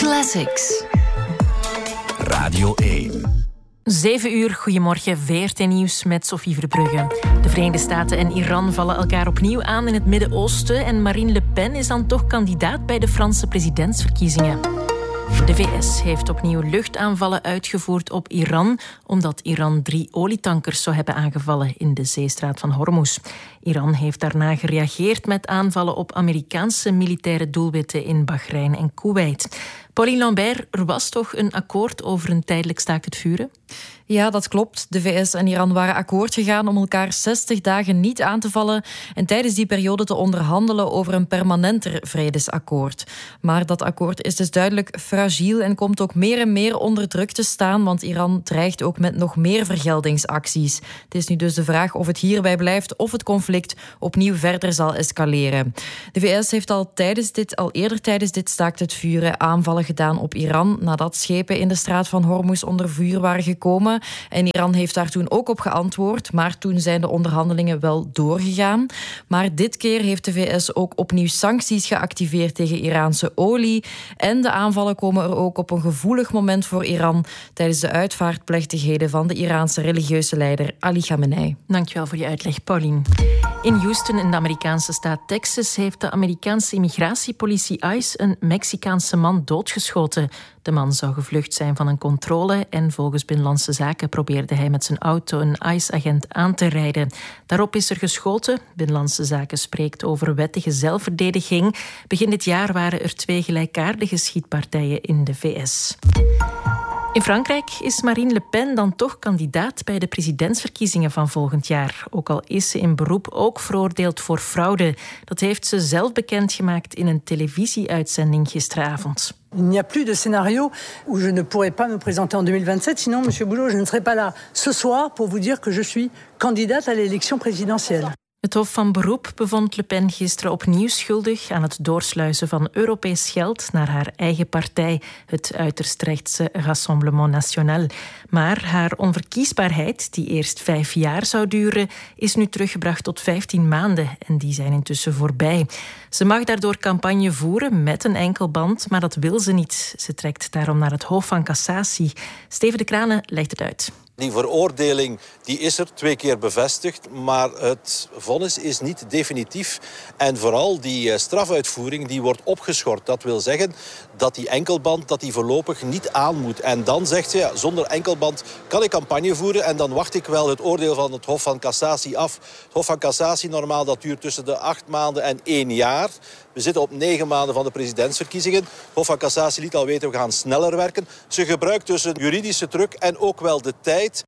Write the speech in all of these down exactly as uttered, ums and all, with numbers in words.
Classics. Radio één. Zeven uur, goedemorgen, V R T Nieuws met Sophie Verbrugge. De Verenigde Staten en Iran vallen elkaar opnieuw aan in het Midden-Oosten en Marine Le Pen is dan toch kandidaat bij de Franse presidentsverkiezingen. De V S heeft opnieuw luchtaanvallen uitgevoerd op Iran, omdat Iran drie olietankers zou hebben aangevallen in de zeestraat van Hormuz. Iran heeft daarna gereageerd met aanvallen op Amerikaanse militaire doelwitten in Bahrein en Kuwait. Pauline Lambert, er was toch een akkoord over een tijdelijk staakt het vuren? Ja, dat klopt. De V S en Iran waren akkoord gegaan om elkaar zestig dagen niet aan te vallen en tijdens die periode te onderhandelen over een permanenter vredesakkoord. Maar dat akkoord is dus duidelijk fragiel en komt ook meer en meer onder druk te staan, want Iran dreigt ook met nog meer vergeldingsacties. Het is nu dus de vraag of het hierbij blijft of het conflict opnieuw verder zal escaleren. De V S heeft al, tijdens dit, al eerder tijdens dit staakt het vuren aanvallen gedaan op Iran, nadat schepen in de straat van Hormuz onder vuur waren gekomen. En Iran heeft daar toen ook op geantwoord, maar toen zijn de onderhandelingen wel doorgegaan. Maar dit keer heeft de V S ook opnieuw sancties geactiveerd tegen Iraanse olie. En de aanvallen komen er ook op een gevoelig moment voor Iran tijdens de uitvaartplechtigheden van de Iraanse religieuze leider Ali Khamenei. Dankjewel voor je uitleg, Pauline. In Houston, in de Amerikaanse staat Texas, heeft de Amerikaanse immigratiepolitie ICE een Mexicaanse man doodgeschoten. De man zou gevlucht zijn van een controle en volgens Binnenlandse Zaken probeerde hij met zijn auto een ICE-agent aan te rijden. Daarop is er geschoten. Binnenlandse Zaken spreekt over wettige zelfverdediging. Begin dit jaar waren er twee gelijkaardige schietpartijen in de V S. In Frankrijk is Marine Le Pen dan toch kandidaat bij de presidentsverkiezingen van volgend jaar. Ook al is ze in beroep ook veroordeeld voor fraude. Dat heeft ze zelf bekendgemaakt in een televisieuitzending gisteravond. Il n'y a plus de scénario où je ne pourrais pas me présenter en deux mille vingt-sept, sinon, monsieur Boulot, je ne serai pas là ce soir pour vous dire que je suis candidate à l'élection présidentielle. Het Hof van Beroep bevond Le Pen gisteren opnieuw schuldig aan het doorsluizen van Europees geld naar haar eigen partij, het uiterst rechtse Rassemblement National. Maar haar onverkiesbaarheid, die eerst vijf jaar zou duren, is nu teruggebracht tot vijftien maanden en die zijn intussen voorbij. Ze mag daardoor campagne voeren met een enkelband, maar dat wil ze niet. Ze trekt daarom naar het Hof van Cassatie. Steven de Kranen legt het uit. Die veroordeling die is er twee keer bevestigd, maar het vonnis is niet definitief. En vooral die strafuitvoering die wordt opgeschort. Dat wil zeggen dat die enkelband dat die voorlopig niet aan moet. En dan zegt ze, ja, zonder enkelband kan ik campagne voeren en dan wacht ik wel het oordeel van het Hof van Cassatie af. Het Hof van Cassatie normaal dat duurt tussen de acht maanden en één jaar. We zitten op negen maanden van de presidentsverkiezingen. Het Hof van Cassatie liet al weten, we gaan sneller werken. Ze gebruikt dus een juridische truc en ook wel de tijd.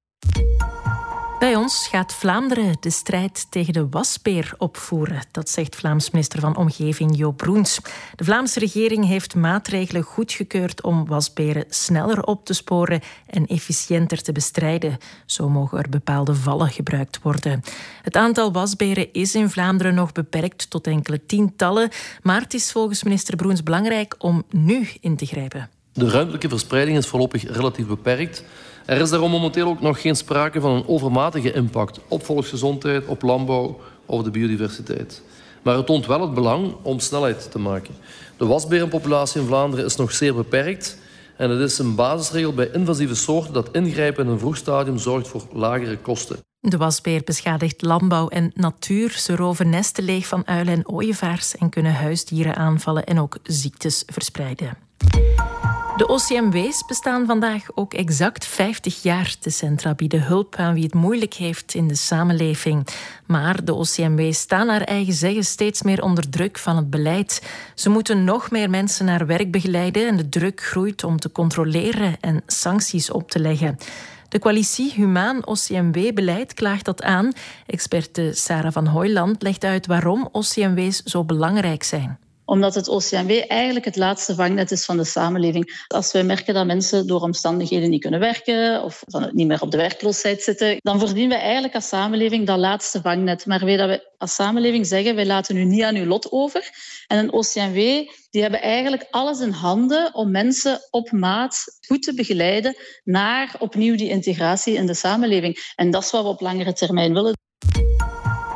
Bij ons gaat Vlaanderen de strijd tegen de wasbeer opvoeren. Dat zegt Vlaams minister van Omgeving Jo Broens. De Vlaamse regering heeft maatregelen goedgekeurd om wasberen sneller op te sporen en efficiënter te bestrijden. Zo mogen er bepaalde vallen gebruikt worden. Het aantal wasberen is in Vlaanderen nog beperkt tot enkele tientallen, maar het is volgens minister Broens belangrijk om nu in te grijpen. De ruimtelijke verspreiding is voorlopig relatief beperkt. Er is daarom momenteel ook nog geen sprake van een overmatige impact op volksgezondheid, op landbouw of de biodiversiteit. Maar het toont wel het belang om snelheid te maken. De wasberenpopulatie in Vlaanderen is nog zeer beperkt en het is een basisregel bij invasieve soorten dat ingrijpen in een vroeg stadium zorgt voor lagere kosten. De wasbeer beschadigt landbouw en natuur. Ze roven nesten leeg van uilen en ooievaars en kunnen huisdieren aanvallen en ook ziektes verspreiden. De O C M W's bestaan vandaag ook exact vijftig jaar. De centra bieden hulp aan wie het moeilijk heeft in de samenleving. Maar de O C M W's staan naar eigen zeggen steeds meer onder druk van het beleid. Ze moeten nog meer mensen naar werk begeleiden en de druk groeit om te controleren en sancties op te leggen. De coalitie Humaan O C M W-beleid klaagt dat aan. Experte Sarah van Hooiland legt uit waarom O C M W's zo belangrijk zijn. Omdat het O C M W eigenlijk het laatste vangnet is van de samenleving. Als wij merken dat mensen door omstandigheden niet kunnen werken of niet meer op de werkloosheid zitten, dan verdienen wij eigenlijk als samenleving dat laatste vangnet. Maar wij dat we als samenleving zeggen, wij laten u niet aan uw lot over. En een O C M W die hebben eigenlijk alles in handen om mensen op maat goed te begeleiden naar opnieuw die integratie in de samenleving. En dat is wat we op langere termijn willen.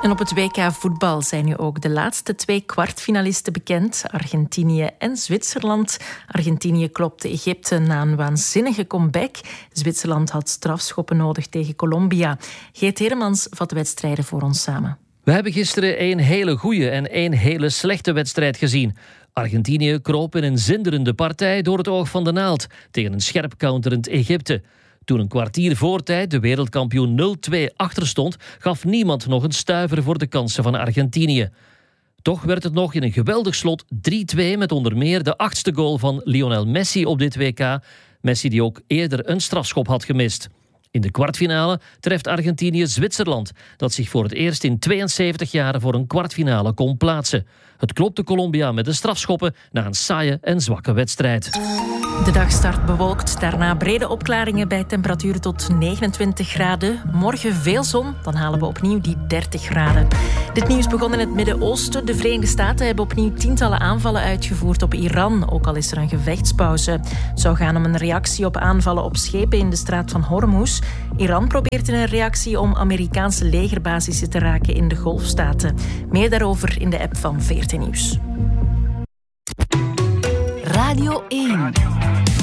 En op het W K voetbal zijn nu ook de laatste twee kwartfinalisten bekend. Argentinië en Zwitserland. Argentinië klopte Egypte na een waanzinnige comeback. Zwitserland had strafschoppen nodig tegen Colombia. Geert Heremans vat de wedstrijden voor ons samen. We hebben gisteren één hele goede en één hele slechte wedstrijd gezien. Argentinië kroop in een zinderende partij door het oog van de naald tegen een scherp counterend Egypte. Toen een kwartier voor tijd de wereldkampioen nul twee achter stond, gaf niemand nog een stuiver voor de kansen van Argentinië. Toch werd het nog in een geweldig slot drie twee met onder meer de achtste goal van Lionel Messi op dit W K. Messi die ook eerder een strafschop had gemist. In de kwartfinale treft Argentinië Zwitserland, dat zich voor het eerst in tweeënzeventig jaar voor een kwartfinale kon plaatsen. Het klopte Colombia met de strafschoppen na een saaie en zwakke wedstrijd. De dag start bewolkt, daarna brede opklaringen bij temperaturen tot negenentwintig graden. Morgen veel zon, dan halen we opnieuw die dertig graden. Dit nieuws begon in het Midden-Oosten. De Verenigde Staten hebben opnieuw tientallen aanvallen uitgevoerd op Iran, ook al is er een gevechtspauze. Het zou gaan om een reactie op aanvallen op schepen in de straat van Hormuz. Iran probeert in een reactie om Amerikaanse legerbasissen te raken in de Golfstaten. Meer daarover in de app van V R T Nieuws. Radio één.